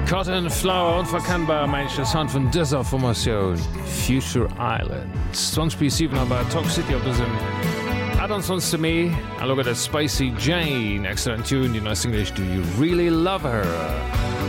Cotton Flower unverkennbar menches Hand vun dëser Formatioun Future Island. 20.7 aber Talk City op dësem Adam sonst méi a look at Spicy Jane excellent tune in English. Do you really love her?